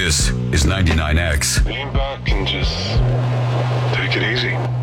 This is 99X. Lean back and just take it easy.